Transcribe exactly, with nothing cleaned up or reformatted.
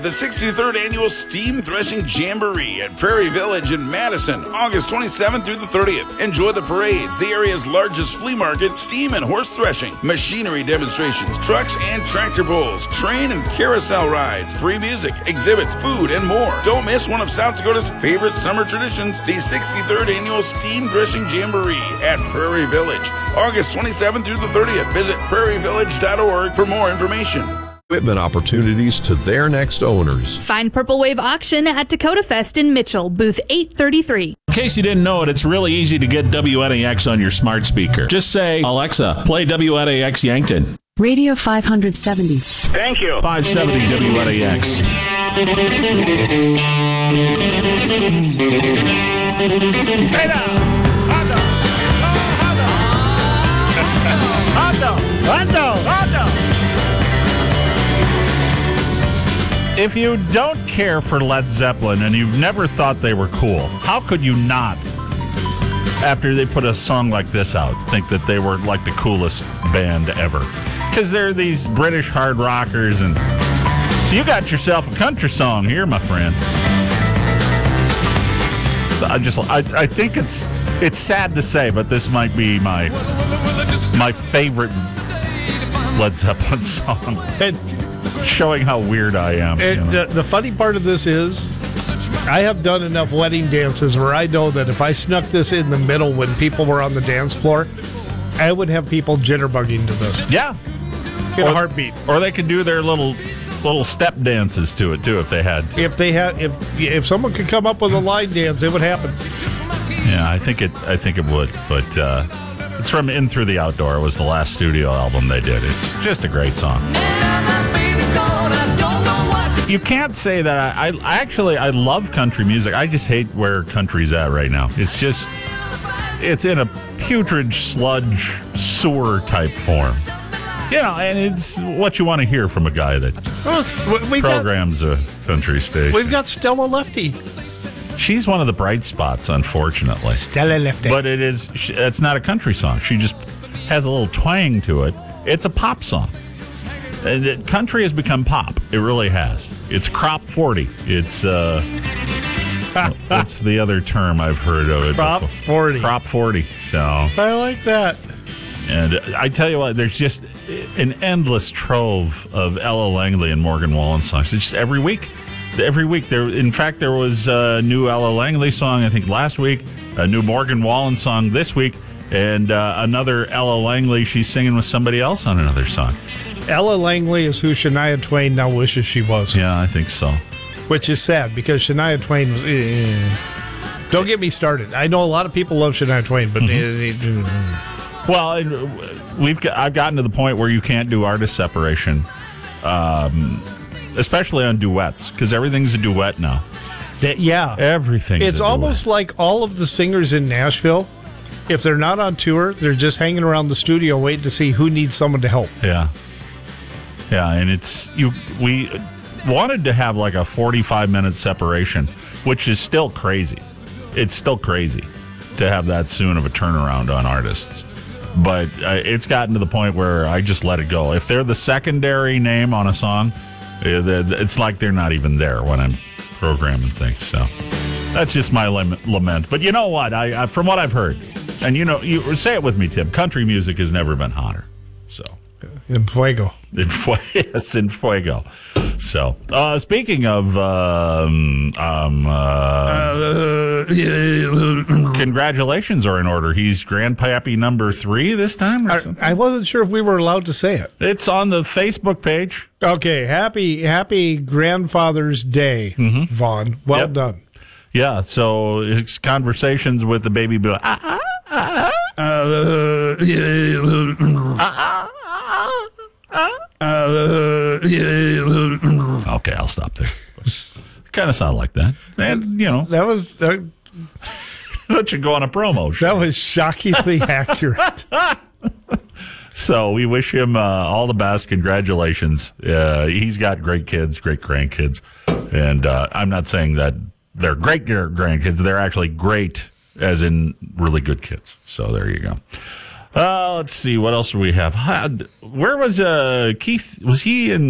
The sixty-third Annual Steam Threshing Jamboree at Prairie Village in Madison, August twenty-seventh through the thirtieth. Enjoy the parades, the area's largest flea market, steam and horse threshing, machinery demonstrations, trucks and tractor pulls, train and carousel rides, free music, exhibits, food, and more. Don't miss one of South Dakota's favorite summer traditions, the sixty-third Annual Steam Threshing Jamboree at Prairie Village, August twenty-seventh through the thirtieth. Visit prairie village dot org for more information. Equipment opportunities to their next owners. Find Purple Wave Auction at Dakota Fest in Mitchell, booth eight thirty-three. In case you didn't know it, it's really easy to get W N A X on your smart speaker. Just say, Alexa, play W N A X Yankton. Radio five seventy. Thank you. five seventy W N A X. Hey now! Hot dog! Oh, hot dog! Hot dog! Hot dog! If you don't care for Led Zeppelin and you've never thought they were cool, how could you not, after they put a song like this out, think that they were like the coolest band ever? Because they're these British hard rockers, and you got yourself a country song here, my friend. I just, I, I think it's it's sad to say, but this might be my my favorite Led Zeppelin song. And showing how weird I am. And you know? the, the funny part of this is, I have done enough wedding dances where I know that if I snuck this in the middle when people were on the dance floor, I would have people jitterbugging to this. Yeah. In or, a heartbeat. Or they could do their little little step dances to it, too, if they had to. If they had, if if someone could come up with a line dance, it would happen. Yeah, I think it I think it would. But uh, it's from In Through the Outdoor. It was the last studio album they did. It's just a great song. You can't say that. I, I actually, I love country music. I just hate where country's at right now. It's just, it's in a putrid sludge sewer type form. You know, and it's what you want to hear from a guy that Well, we programs got, a country station. We've got Stella Lefty. She's one of the bright spots, unfortunately. Stella Lefty. But it is, it's not a country song. She just has a little twang to it. It's a pop song. And it, country has become pop. It really has. It's crop forty. It's uh, what's the other term I've heard of it? Crop before? forty. Crop forty. So I like that. And I tell you what, there's just an endless trove of Ella Langley and Morgan Wallen songs. It's just every week. Every week there. In fact, there was a new Ella Langley song I think last week, a new Morgan Wallen song this week, and uh, another Ella Langley. She's singing with somebody else on another song. Ella Langley is who Shania Twain now wishes she was. Yeah, I think so. Which is sad because Shania Twain was. Eh. Don't get me started. I know a lot of people love Shania Twain, but mm-hmm. eh, well, we've got, I've gotten to the point where you can't do artist separation, um, especially on duets, because everything's a duet now. That, yeah, everything. It's almost like all of the singers in Nashville. If they're not on tour, they're just hanging around the studio waiting to see who needs someone to help. Yeah. Yeah, and it's you. We wanted to have like a forty-five minute separation, which is still crazy. It's still crazy to have that soon of a turnaround on artists. But uh, it's gotten to the point where I just let it go. If they're the secondary name on a song, it's like they're not even there when I'm programming things. So that's just my lament. But you know what? I, I from what I've heard, and you know, you say it with me, Tim. Country music has never been hotter. So. In fuego. In fuego. Yes, in fuego. So, uh, speaking of, um, um, uh, uh, congratulations are in order. He's grandpappy number three this time? Or I, I wasn't sure if we were allowed to say it. It's on the Facebook page. Okay. Happy, happy Grandfather's Day, mm-hmm. Vaughn. Well yep. done. Yeah. So, his conversations with the baby bill. Ah, ah, ah, ah. Uh, okay, I'll stop there. Kind of sound like that, and you know that was uh, that should go on a promo show. That was shockingly accurate. So we wish him uh, all the best. Congratulations. Uh, he's got great kids, great grandkids, and uh, I'm not saying that they're great grandkids. They're actually great, as in really good kids. So there you go. Uh, let's see. What else do we have? Where was uh, Keith? Was he in